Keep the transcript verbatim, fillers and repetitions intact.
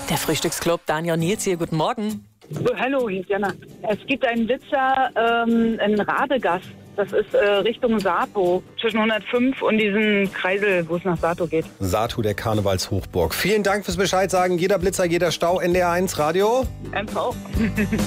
Der Frühstücksclub, Daniel Nils hier, guten Morgen. Oh, hallo, hier ist Jana. Es gibt einen Blitzer ähm, in Radegast. Das ist äh, Richtung Sato, zwischen hundertfünf und diesem Kreisel, wo es nach Sato geht. Sato, der Karnevalshochburg. Vielen Dank fürs Bescheid sagen. Jeder Blitzer, jeder Stau. N D R eins Radio. M V.